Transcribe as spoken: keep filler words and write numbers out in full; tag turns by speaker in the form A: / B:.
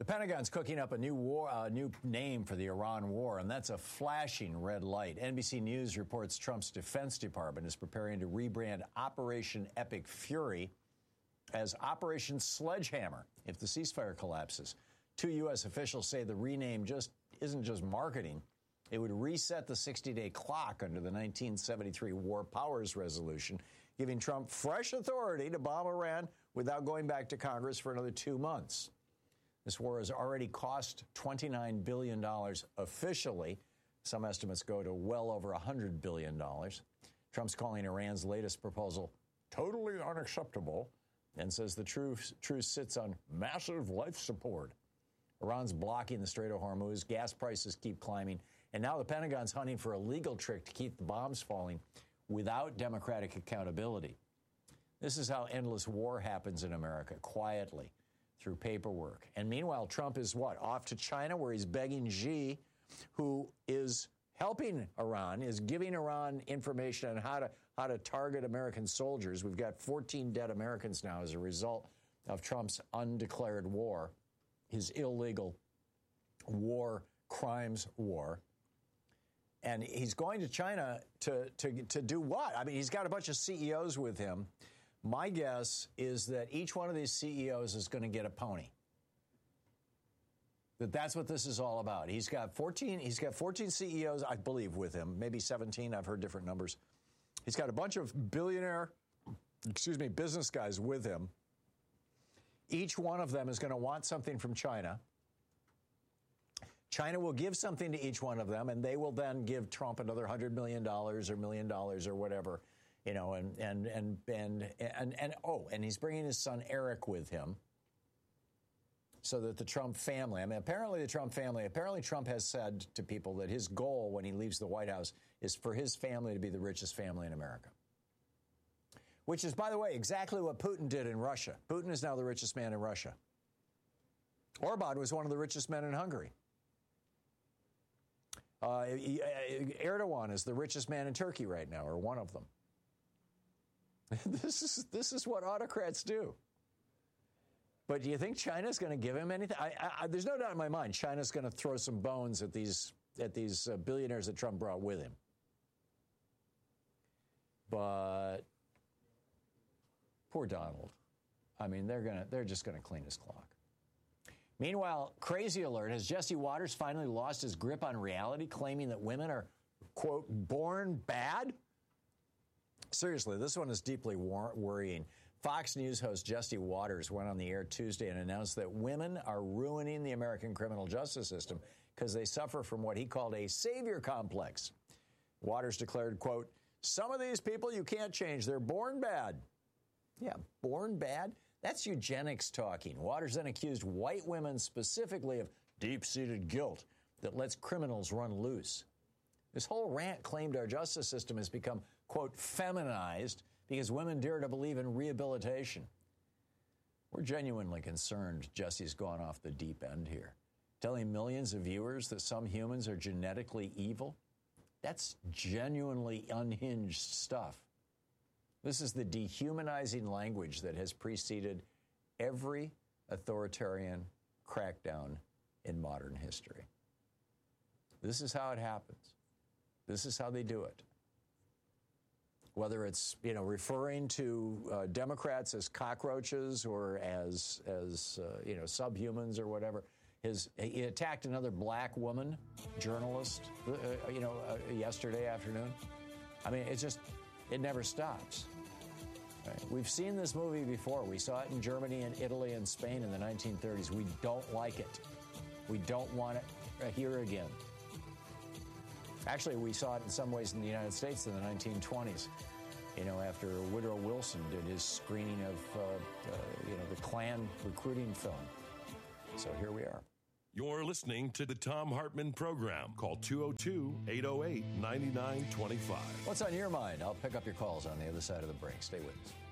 A: Pentagon's cooking up a new war, uh, new name for the Iran war, and that's a flashing red light. N B C News reports Trump's Defense Department is preparing to rebrand Operation Epic Fury as Operation Sledgehammer if the ceasefire collapses. Two U S officials say the rename just isn't just marketing. It would reset the sixty-day clock under the nineteen seventy-three War Powers Resolution, giving Trump fresh authority to bomb Iran without going back to Congress for another two months. This war has already cost twenty-nine billion dollars officially. Some estimates go to well over one hundred billion dollars. Trump's calling Iran's latest proposal totally unacceptable and says the truce, truce sits on massive life support. Iran's blocking the Strait of Hormuz. Gas prices keep climbing. And now the Pentagon's hunting for a legal trick to keep the bombs falling without democratic accountability. This is how endless war happens in America, quietly, through paperwork. And meanwhile, Trump is what? Off to China, where he's begging Xi, who is helping Iran, is giving Iran information on how to how to target American soldiers. We've got fourteen dead Americans now as a result of Trump's undeclared war, his illegal war, crimes war. And he's going to China to, to, to do what? I mean, he's got a bunch of C E Os with him. My guess is that each one of these C E Os is going to get a pony. That that's what this is all about. He's got fourteen. He's got fourteen C E Os, I believe, with him. Maybe seventeen. I've heard different numbers. He's got a bunch of billionaire, excuse me, business guys with him. Each one of them is going to want something from China. China will give something to each one of them, and they will then give Trump another one hundred million dollars or million dollars or whatever. You know, and, and, and, and, and, and, oh, and he's bringing his son Eric with him so that the Trump family, I mean, apparently the Trump family, apparently Trump has said to people that his goal when he leaves the White House is for his family to be the richest family in America. Which is, by the way, exactly what Putin did in Russia. Putin is now the richest man in Russia. Orban was one of the richest men in Hungary. Uh, Erdogan is the richest man in Turkey right now, or one of them. This is this is what autocrats do. But do you think China's going to give him anything? I, I, there's no doubt in my mind China's going to throw some bones at these at these uh, billionaires that Trump brought with him. But poor Donald. I mean, they're gonna they're just going to clean his clock. Meanwhile, crazy alert: has Jesse Watters finally lost his grip on reality, claiming that women are, quote, born bad? Seriously, this one is deeply wor- worrying. Fox News host Jesse Watters went on the air Tuesday and announced that women are ruining the American criminal justice system because they suffer from what he called a savior complex. Watters declared, quote, some of these people you can't change. They're born bad. Yeah, born bad? That's eugenics talking. Watters then accused white women specifically of deep-seated guilt that lets criminals run loose. This whole rant claimed our justice system has become, quote, feminized because women dare to believe in rehabilitation. We're genuinely concerned Jesse's gone off the deep end here. Telling millions of viewers that some humans are genetically evil? That's genuinely unhinged stuff. This is the dehumanizing language that has preceded every authoritarian crackdown in modern history. This is how it happens. This is how they do it. Whether it's, you know, referring to uh, Democrats as cockroaches or as, as uh, you know, subhumans or whatever. His, he attacked another black woman, journalist, uh, you know, uh, yesterday afternoon. I mean, it's just, it never stops. Right? We've seen this movie before. We saw it in Germany and Italy and Spain in the nineteen thirties. We don't like it. We don't want it here again. Actually, we saw it in some ways in the United States in the nineteen twenties, you know, after Woodrow Wilson did his screening of, uh, uh, you know, the Klan recruiting film. So here we are.
B: You're listening to the Thom Hartmann Program. Call two oh two, eight oh eight, nine nine two five.
A: What's on your mind? I'll pick up your calls on the other side of the break. Stay with us.